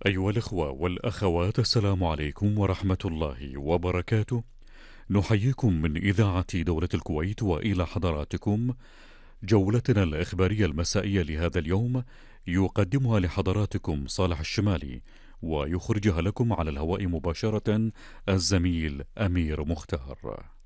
أيها الإخوة والأخوات، السلام عليكم ورحمة الله وبركاته. نحييكم من إذاعة دولة الكويت، وإلى حضراتكم جولتنا الإخبارية المسائية لهذا اليوم، يقدمها لحضراتكم صالح الشمالي، ويخرجها لكم على الهواء مباشرة الزميل أمير مختار.